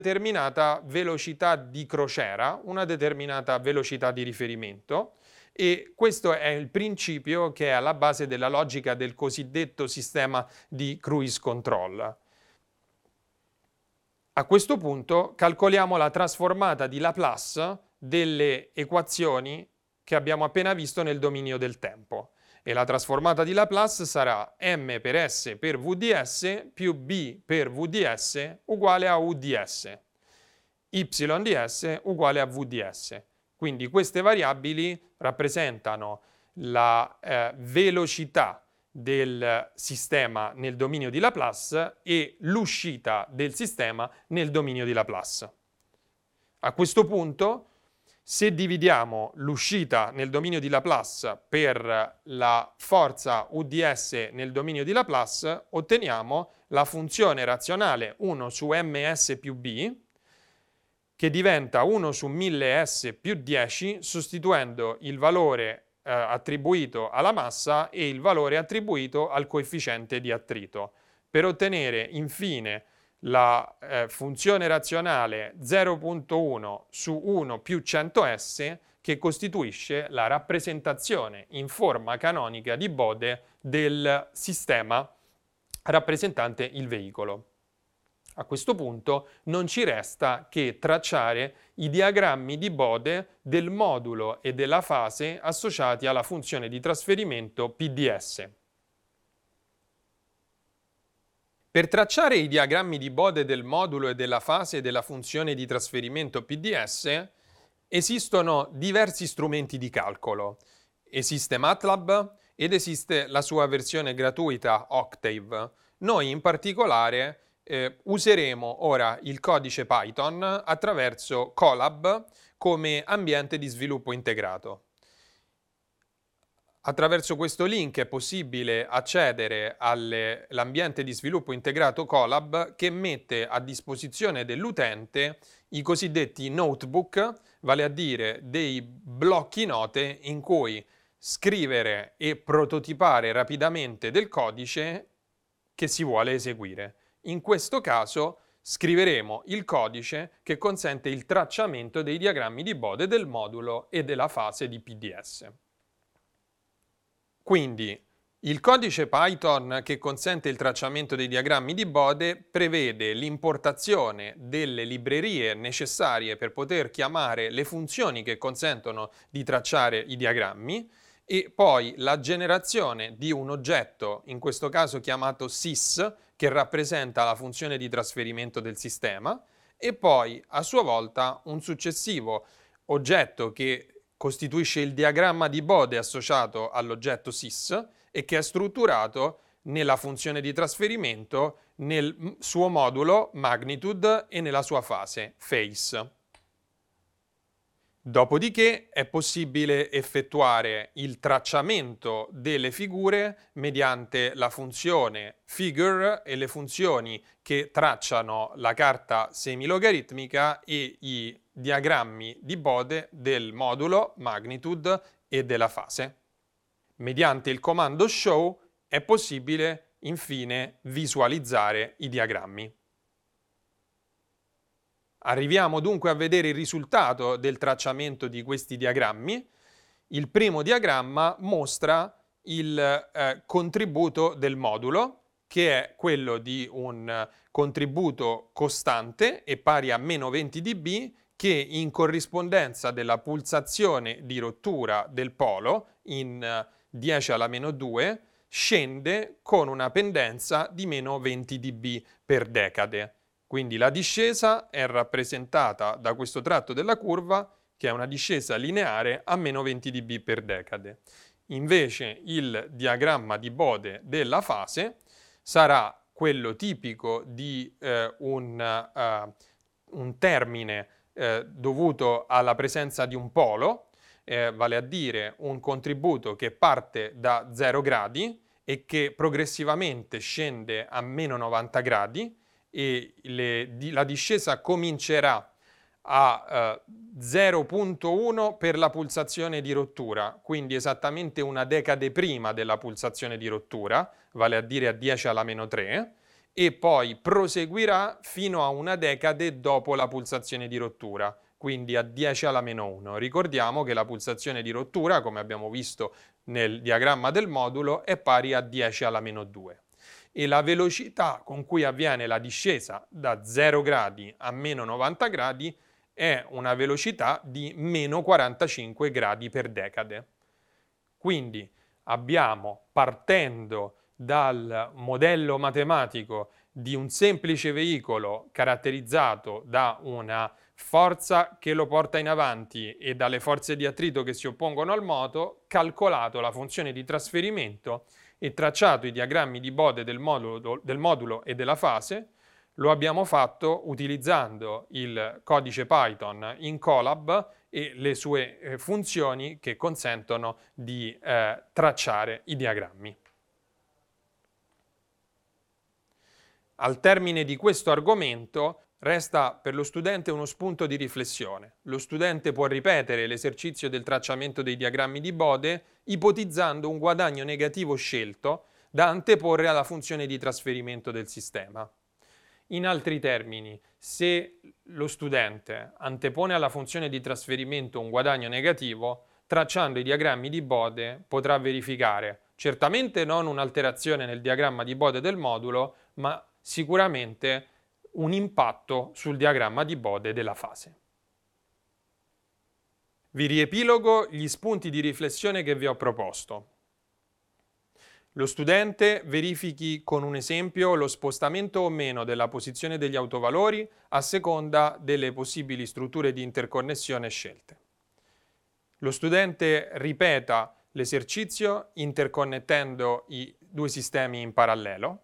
determinata velocità di crociera, una determinata velocità di riferimento, e questo è il principio che è alla base della logica del cosiddetto sistema di cruise control. A questo punto calcoliamo la trasformata di Laplace delle equazioni che abbiamo appena visto nel dominio del tempo. E la trasformata di Laplace sarà m per s per v di s più b per v di s uguale a u di s, y di s uguale a v di s. Quindi queste variabili rappresentano la velocità del sistema nel dominio di Laplace e l'uscita del sistema nel dominio di Laplace. A questo punto, se dividiamo l'uscita nel dominio di Laplace per la forza UDS nel dominio di Laplace, otteniamo la funzione razionale 1 su ms più b, che diventa 1 su 1000s più 10, sostituendo il valore attribuito alla massa e il valore attribuito al coefficiente di attrito, per ottenere infine la funzione razionale 0.1 su 1 più 100s, che costituisce la rappresentazione in forma canonica di Bode del sistema rappresentante il veicolo. A questo punto non ci resta che tracciare i diagrammi di Bode del modulo e della fase associati alla funzione di trasferimento PDS. Per tracciare i diagrammi di Bode del modulo e della fase della funzione di trasferimento PDS esistono diversi strumenti di calcolo. Esiste MATLAB ed esiste la sua versione gratuita Octave. Noi in particolare useremo ora il codice Python attraverso Colab come ambiente di sviluppo integrato. Attraverso questo link è possibile accedere all'ambiente di sviluppo integrato Colab, che mette a disposizione dell'utente i cosiddetti notebook, vale a dire dei blocchi note in cui scrivere e prototipare rapidamente del codice che si vuole eseguire. In questo caso scriveremo il codice che consente il tracciamento dei diagrammi di Bode del modulo e della fase di PDS. Quindi il codice Python che consente il tracciamento dei diagrammi di Bode prevede l'importazione delle librerie necessarie per poter chiamare le funzioni che consentono di tracciare i diagrammi e poi la generazione di un oggetto, in questo caso chiamato sys, che rappresenta la funzione di trasferimento del sistema, e poi a sua volta un successivo oggetto che costituisce il diagramma di Bode associato all'oggetto sys e che è strutturato nella funzione di trasferimento, nel suo modulo magnitude e nella sua fase face. Dopodiché è possibile effettuare il tracciamento delle figure mediante la funzione figure e le funzioni che tracciano la carta semilogaritmica e i diagrammi di Bode del modulo, magnitude e della fase. Mediante il comando show è possibile infine visualizzare i diagrammi. Arriviamo dunque a vedere il risultato del tracciamento di questi diagrammi. Il primo diagramma mostra il contributo del modulo, che è quello di un contributo costante e pari a meno 20 dB, che in corrispondenza della pulsazione di rottura del polo in 10 alla meno 2 scende con una pendenza di meno 20 dB per decade. Quindi la discesa è rappresentata da questo tratto della curva, che è una discesa lineare a meno 20 dB per decade. Invece il diagramma di Bode della fase sarà quello tipico di un termine dovuto alla presenza di un polo, vale a dire un contributo che parte da 0 gradi e che progressivamente scende a meno 90 gradi, e la discesa comincerà a 0.1 per la pulsazione di rottura, quindi esattamente una decade prima della pulsazione di rottura, vale a dire a 10 alla meno 3, e poi proseguirà fino a una decade dopo la pulsazione di rottura, quindi a 10 alla meno 1. Ricordiamo che la pulsazione di rottura, come abbiamo visto nel diagramma del modulo, è pari a 10 alla meno 2. E la velocità con cui avviene la discesa da 0 gradi a meno 90 gradi è una velocità di meno 45 gradi per decade. Quindi abbiamo, partendo dal modello matematico di un semplice veicolo caratterizzato da una forza che lo porta in avanti e dalle forze di attrito che si oppongono al moto, calcolato la funzione di trasferimento e tracciato i diagrammi di Bode del modulo e della fase. Lo abbiamo fatto utilizzando il codice Python in Colab e le sue funzioni che consentono di tracciare i diagrammi. Al termine di questo argomento resta per lo studente uno spunto di riflessione. Lo studente può ripetere l'esercizio del tracciamento dei diagrammi di Bode ipotizzando un guadagno negativo scelto da anteporre alla funzione di trasferimento del sistema. In altri termini, se lo studente antepone alla funzione di trasferimento un guadagno negativo, tracciando i diagrammi di Bode potrà verificare certamente non un'alterazione nel diagramma di Bode del modulo, ma sicuramente un impatto sul diagramma di Bode della fase. Vi riepilogo gli spunti di riflessione che vi ho proposto. Lo studente verifichi con un esempio lo spostamento o meno della posizione degli autovalori a seconda delle possibili strutture di interconnessione scelte. Lo studente ripeta l'esercizio interconnettendo i due sistemi in parallelo.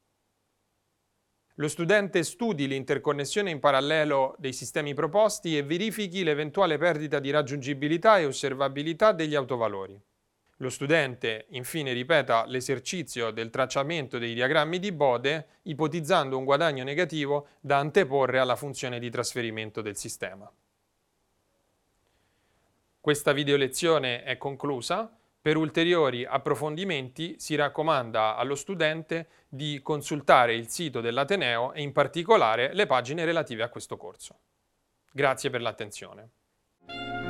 Lo studente studi l'interconnessione in parallelo dei sistemi proposti e verifichi l'eventuale perdita di raggiungibilità e osservabilità degli autovalori. Lo studente infine ripeta l'esercizio del tracciamento dei diagrammi di Bode ipotizzando un guadagno negativo da anteporre alla funzione di trasferimento del sistema. Questa videolezione è conclusa. Per ulteriori approfondimenti si raccomanda allo studente di consultare il sito dell'Ateneo e in particolare le pagine relative a questo corso. Grazie per l'attenzione.